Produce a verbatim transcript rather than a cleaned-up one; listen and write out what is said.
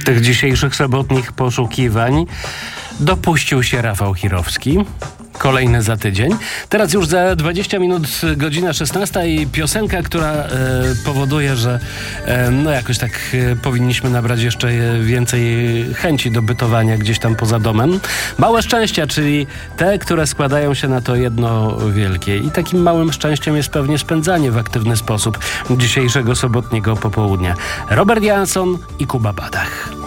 tych dzisiejszych sobotnich poszukiwań dopuścił się Rafał Chirowski. Kolejny za tydzień. Teraz już za dwadzieścia minut godzina szesnasta i piosenka, która e, powoduje, że e, no jakoś tak e, powinniśmy nabrać jeszcze więcej chęci do bytowania gdzieś tam poza domem. Małe szczęścia, czyli te, które składają się na to jedno wielkie. I takim małym szczęściem jest pewnie spędzanie w aktywny sposób dzisiejszego sobotniego popołudnia. Robert Jansson i Kuba Badach.